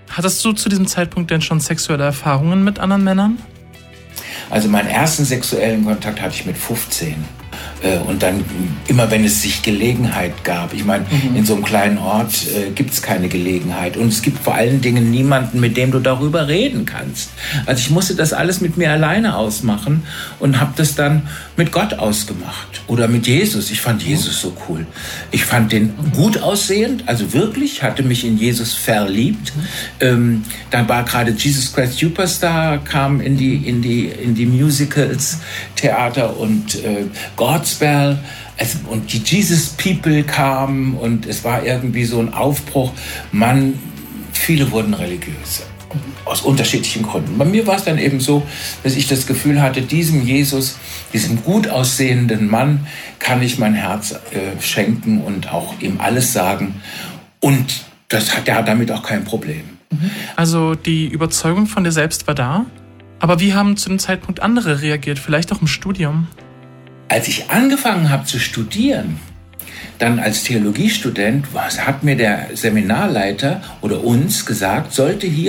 Hattest du zu diesem Zeitpunkt denn schon sexuelle Erfahrungen mit anderen Männern? Also meinen ersten sexuellen Kontakt hatte ich mit 15. Und dann immer, wenn es sich Gelegenheit gab. Ich meine, in so einem kleinen Ort gibt es keine Gelegenheit. Und es gibt vor allen Dingen niemanden, mit dem du darüber reden kannst. Also ich musste das alles mit mir alleine ausmachen und habe das dann mit Gott ausgemacht. Oder mit Jesus. Ich fand Jesus so cool. Ich fand den gut aussehend, also wirklich, hatte mich in Jesus verliebt. Dann war gerade Jesus Christ Superstar, kam in die Musicals, Theater und Godspell. Und die Jesus People kamen und es war irgendwie so ein Aufbruch. Viele wurden religiös. Aus unterschiedlichen Gründen. Bei mir war es dann eben so, dass ich das Gefühl hatte, diesem Jesus, diesem gut aussehenden Mann, kann ich mein Herz schenken und auch ihm alles sagen. Und der hat damit auch kein Problem. Also die Überzeugung von dir selbst war da? Aber wie haben zu dem Zeitpunkt andere reagiert? Vielleicht auch im Studium? Als ich angefangen habe zu studieren, dann als Theologiestudent, hat mir der Seminarleiter oder uns gesagt, sollte hier